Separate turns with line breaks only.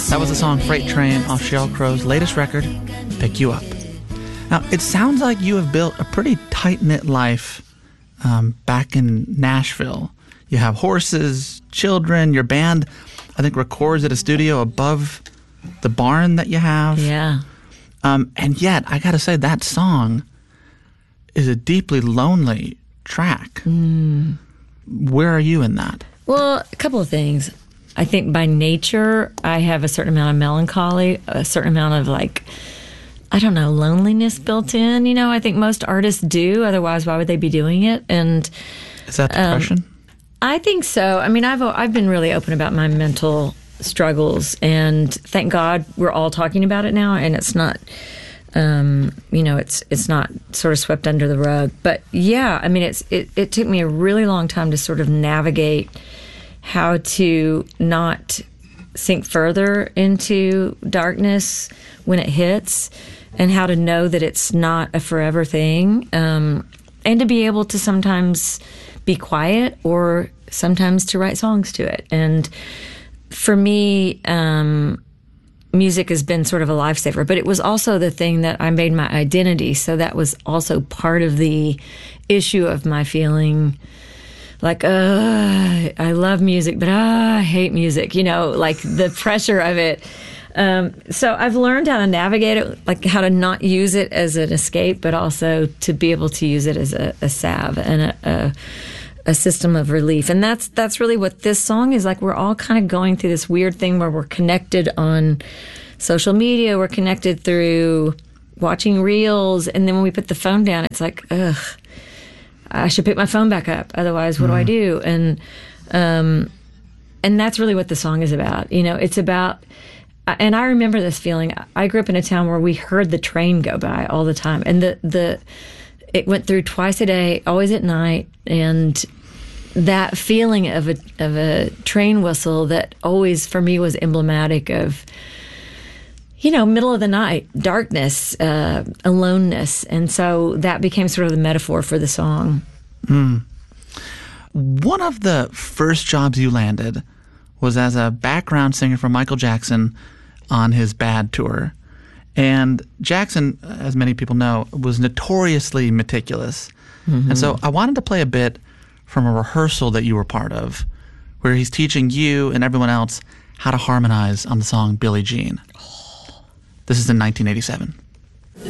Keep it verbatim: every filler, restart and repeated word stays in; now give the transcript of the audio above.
That was the song Freight Train off Sheryl Crow's latest record, Pick You Up. Now, it sounds like you have built a pretty tight-knit life um, back in Nashville. You have horses, children, your band, I think, records at a studio above the barn that you have.
Yeah.
Um, and yet, I got to say, that song is a deeply lonely track.
Mm.
Where are you in that?
Well, a couple of things. I think by nature, I have a certain amount of melancholy, a certain amount of like, I don't know, loneliness built in. You know, I think most artists do. Otherwise, why would they be doing it? And
is that depression?
Um, I think so. I mean, I've I've been really open about my mental struggles, and thank God we're all talking about it now, and it's not, um, you know, it's it's not sort of swept under the rug. But yeah, I mean, it's it, it took me a really long time to sort of navigate how to not sink further into darkness when it hits, and how to know that it's not a forever thing, um, and to be able to sometimes be quiet or sometimes to write songs to it. And for me, um, music has been sort of a lifesaver, but it was also the thing that I made my identity. So that was also part of the issue of my feeling like, uh, I love music, but uh, I hate music, you know, like the pressure of it. Um, so I've learned how to navigate it, like how to not use it as an escape, but also to be able to use it as a, a salve and a, a, a system of relief. And that's that's really what this song is like. We're all kind of going through this weird thing where we're connected on social media. We're connected through watching reels. And then when we put the phone down, it's like, ugh, I should pick my phone back up. Otherwise, what mm. do I do? And um, and that's really what the song is about. You know, it's about... And I remember this feeling. I grew up in a town where we heard the train go by all the time. And the, the it went through twice a day, always at night. And that feeling of a of a train whistle that always, for me, was emblematic of, you know, middle of the night, darkness, uh, aloneness. And so that became sort of the metaphor for the song.
Mm. One of the first jobs you landed was as a background singer for Michael Jackson on his Bad tour. And Jackson, as many people know, was notoriously meticulous. Mm-hmm. And so I wanted to play a bit from a rehearsal that you were part of, where he's teaching you and everyone else how to harmonize on the song Billie Jean. This is in nineteen eighty-seven.